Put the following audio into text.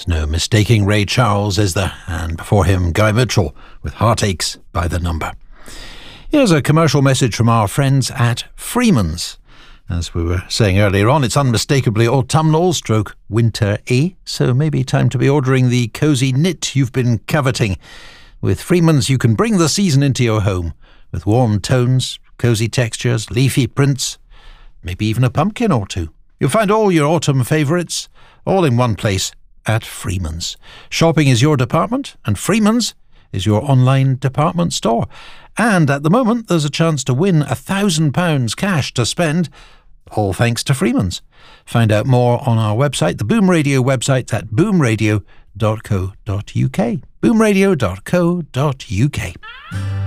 There's no mistaking Ray Charles, is there? And before him, Guy Mitchell with Heartaches by the Number. Here's a commercial message from our friends at Freeman's. As we were saying earlier on, it's unmistakably autumnal stroke winter-y, so maybe time to be ordering the cosy knit you've been coveting. With Freeman's, you can bring the season into your home with warm tones, cosy textures, leafy prints, maybe even a pumpkin or two. You'll find all your autumn favourites all in one place at Freeman's. Shopping is your department, and Freeman's is your online department store. And at the moment, there's a chance to win £1,000 cash to spend, all thanks to Freeman's. Find out more on our website, the Boom Radio website at boomradio.co.uk. boomradio.co.uk.